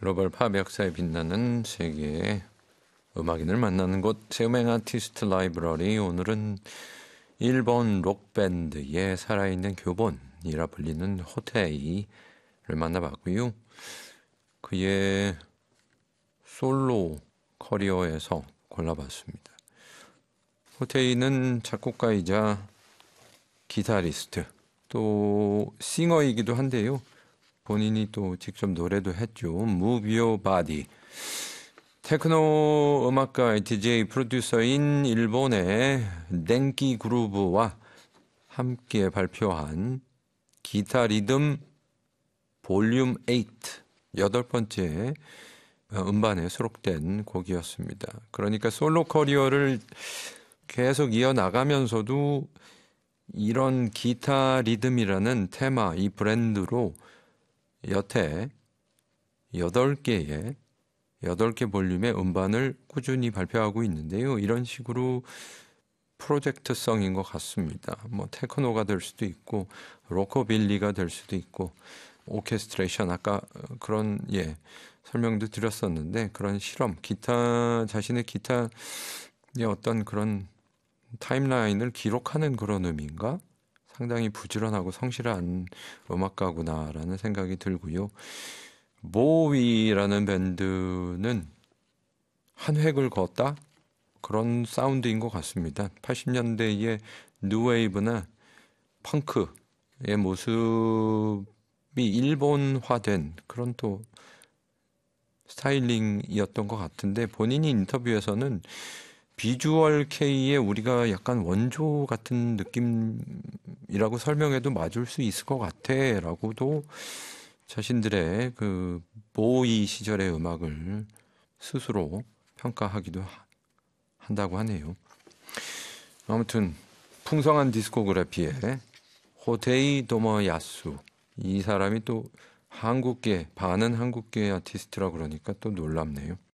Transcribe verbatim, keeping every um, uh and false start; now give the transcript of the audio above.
글로벌 팝 역사에 빛나는 세계의 음악인을 만나는 곳 세우맹 아티스트 라이브러리. 오늘은 일본 록밴드의 살아있는 교본이라 불리는 호테이를 만나봤고요. 그의 솔로 커리어에서 골라봤습니다. 호테이는 작곡가이자 기타리스트 또 싱어이기도 한데요. 본인이 또 직접 노래도 했죠. Move Your Body. 테크노 음악가 디제이 프로듀서인 일본의 덴키 그루브와 함께 발표한 기타 리듬 볼륨 팔, 여덟 번째 음반에 수록된 곡이었습니다. 그러니까 솔로 커리어를 계속 이어나가면서도 이런 기타 리듬이라는 테마, 이 브랜드로 여태 여덟 개의 여덟 개 볼륨의 음반을 꾸준히 발표하고 있는데요. 이런 식으로 프로젝트성인 것 같습니다. 뭐 테크노가 될 수도 있고 로커빌리가 될 수도 있고 오케스트레이션 아까 그런 예 설명도 드렸었는데 그런 실험 기타 자신의 기타의 어떤 그런 타임라인을 기록하는 그런 의미인가? 상당히 부지런하고 성실한 음악가구나라는 생각이 들고요. 보위라는 밴드는 한 획을 걷다? 그런 사운드인 것 같습니다. 팔십 년대의 뉴웨이브나 펑크의 모습이 일본화된 그런 또 스타일링이었던 것 같은데 본인이 인터뷰에서는 비주얼 K의 우리가 약간 원조 같은 느낌이라고 설명해도 맞을 수 있을 것 같아 라고도 자신들의 그 보이 시절의 음악을 스스로 평가하기도 한다고 하네요. 아무튼 풍성한 디스코그래피에 호테이 도모야수, 이 사람이 또 한국계, 반은 한국계 아티스트라 그러니까 또 놀랍네요.